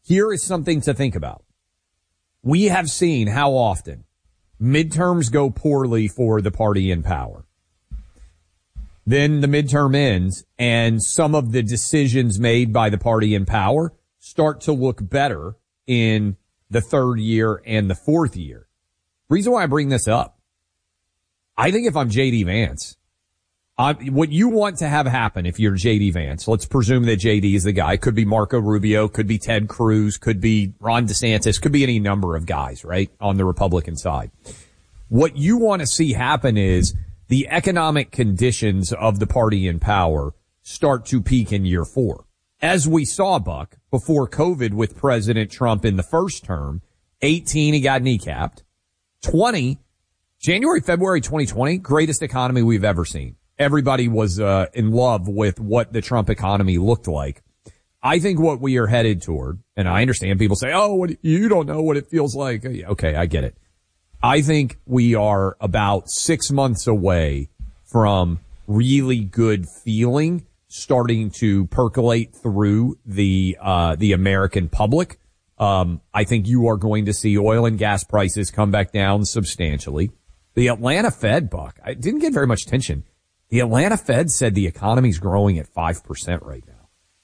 Here is something to think about. We have seen how often midterms go poorly for the party in power. Then the midterm ends and some of the decisions made by the party in power start to look better in the third year and the fourth year. Reason why I bring this up, I think if I'm J.D. Vance, what you want to have happen if you're J.D. Vance, let's presume that J.D. is the guy, could be Marco Rubio, could be Ted Cruz, could be Ron DeSantis, could be any number of guys, right, on the Republican side. What you want to see happen is the economic conditions of the party in power start to peak in year 4. As we saw, Buck, before COVID with President Trump in the first term, 18, he got kneecapped. 20, January, February 2020, greatest economy we've ever seen. Everybody was in love with what the Trump economy looked like. I think what we are headed toward, and I understand people say, oh, you don't know what it feels like. Okay, I get it. I think we are about 6 months away from really good feeling starting to percolate through the American public. I think you are going to see oil and gas prices come back down substantially. The Atlanta Fed, Buck, I didn't get very much attention. The Atlanta Fed said the economy's growing at 5% right now.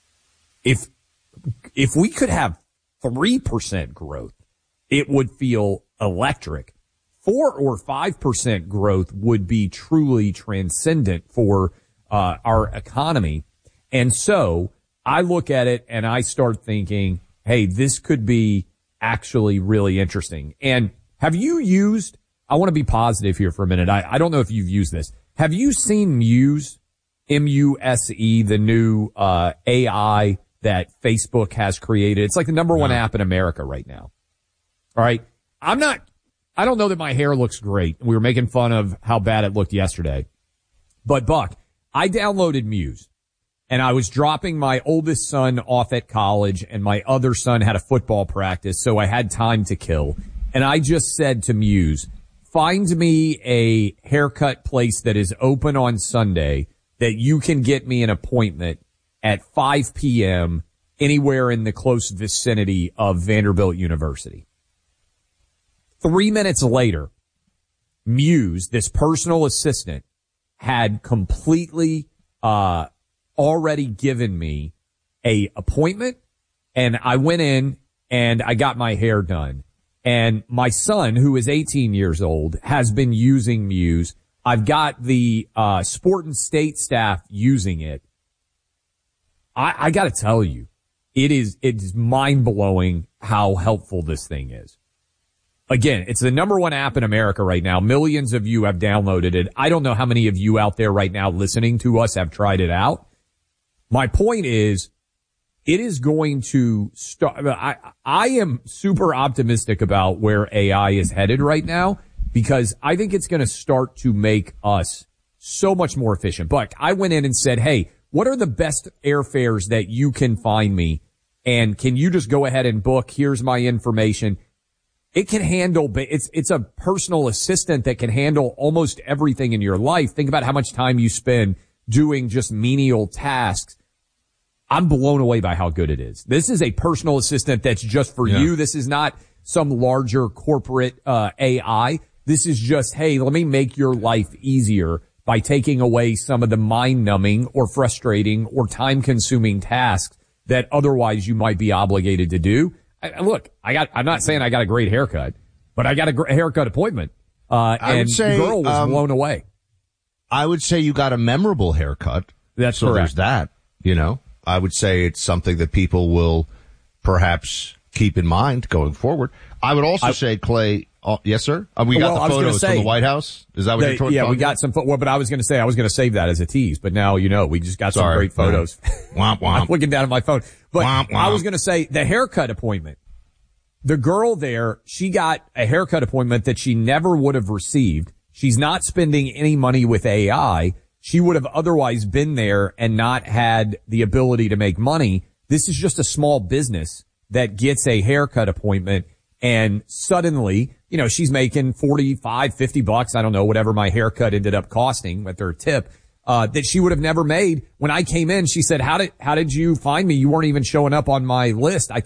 If we could have 3% growth, it would feel electric. 4 or 5% growth would be truly transcendent for our economy. And so I look at it and I start thinking, hey, this could be actually really interesting. And have you used, I want to be positive here for a minute. I don't know if you've used this. Have you seen Muse, M-U-S-E, the new AI that Facebook has created? It's like the number one app in America right now. All right. I don't know that my hair looks great. We were making fun of how bad it looked yesterday. But Buck, I downloaded Muse and I was dropping my oldest son off at college and my other son had a football practice, so I had time to kill. And I just said to Muse, find me a haircut place that is open on Sunday that you can get me an appointment at 5 p.m. anywhere in the close vicinity of Vanderbilt University. 3 minutes later, Muse, this personal assistant, had completely already given me a appointment, and I went in and I got my hair done. And my son, who is 18 years old, has been using Muse. I've got the Sport and State staff using it. I got to tell you, it's mind-blowing how helpful this thing is. Again, it's the number one app in America right now. Millions of you have downloaded it. I don't know how many of you out there right now listening to us have tried it out. My point is, it is going to start. I am super optimistic about where AI is headed right now because I think it's going to start to make us so much more efficient. But I went in and said, hey, what are the best airfares that you can find me? And can you just go ahead and book? Here's my information. It can handle, it's a personal assistant that can handle almost everything in your life. Think about how much time you spend doing just menial tasks. I'm blown away by how good it is. This is a personal assistant that's just for you. This is not some larger corporate AI. This is just, hey, let me make your life easier by taking away some of the mind-numbing or frustrating or time-consuming tasks that otherwise you might be obligated to do. Look, I'm not saying I got a great haircut, but I got a haircut appointment. And the girl was blown away. I would say you got a memorable haircut. That's so correct. There's that, I would say it's something that people will perhaps keep in mind going forward. I would also say, Clay, yes, sir? We got the photos from the White House. Is that what you're talking about? Yeah, we got some photos. Well, but I was going to save that as a tease, but now, we just got some great photos. Womp, womp. I'm looking down at my phone. But womp, womp. I was going to say the haircut appointment. The girl there, she got a haircut appointment that she never would have received. She's not spending any money with AI. She would have otherwise been there and not had the ability to make money. This is just a small business that gets a haircut appointment, and suddenly, she's making $45, $50. I don't know, whatever my haircut ended up costing with her tip, that she would have never made. When I came in, she said, how did you find me? You weren't even showing up on my list. I